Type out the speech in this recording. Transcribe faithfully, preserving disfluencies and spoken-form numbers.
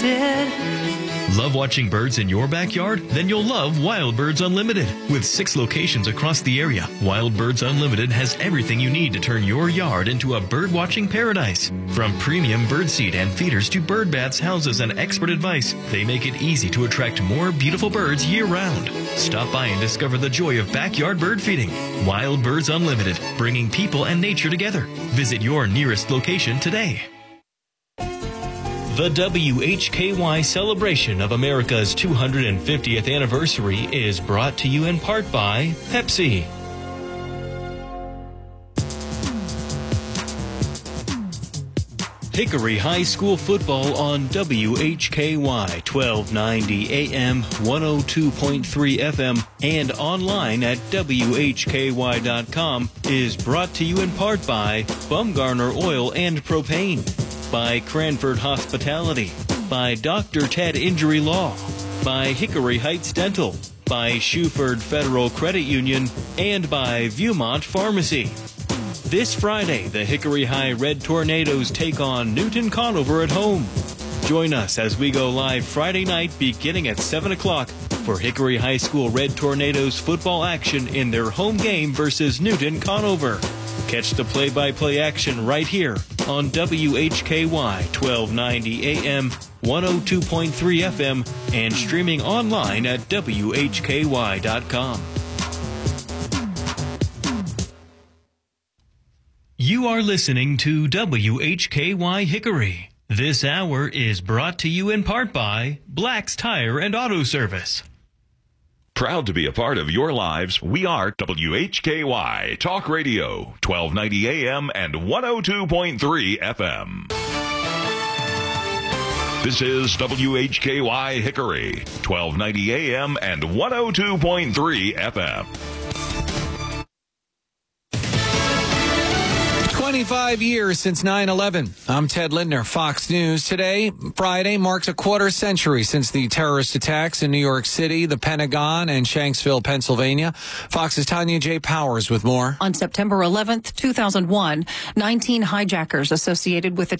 wanted. Love watching birds in your backyard? Then you'll love Wild Birds Unlimited. With six locations across the area, Wild Birds Unlimited has everything you need to turn your yard into a bird-watching paradise. From premium birdseed and feeders to bird baths, houses, and expert advice, they make it easy to attract more beautiful birds year-round. Stop by and discover the joy of backyard bird feeding. Wild Birds Unlimited, bringing people and nature together. Visit your nearest location today. The W H K Y celebration of America's two hundred fiftieth anniversary is brought to you in part by Pepsi. Hickory High School football on W H K Y twelve ninety A M, one oh two point three F M, and online at W H K Y dot com is brought to you in part by Bumgarner Oil and Propane, by Cranford Hospitality, by Doctor Ted Injury Law, by Hickory Heights Dental, by Shuford Federal Credit Union, and by Viewmont Pharmacy. This Friday, the Hickory High Red Tornadoes take on Newton Conover at home. Join us as we go live Friday night beginning at seven o'clock for Hickory High School Red Tornadoes football action in their home game versus Newton Conover. Catch the play-by-play action right here on W H K Y twelve ninety A M, one oh two point three F M, and streaming online at W H K Y dot com. You are listening to W H K Y Hickory. This hour is brought to you in part by Black's Tire and Auto Service. Proud to be a part of your lives, we are W H K Y Talk Radio, twelve ninety A M and one oh two point three F M. This is W H K Y Hickory, twelve ninety A M and one oh two point three F M. twenty-five years since nine eleven. I'm Ted Lindner, Fox News. Today, Friday, marks a quarter century since the terrorist attacks in New York City, the Pentagon, and Shanksville, Pennsylvania. Fox's Tanya J. Powers with more. On September eleventh, two thousand one, nineteen hijackers associated with the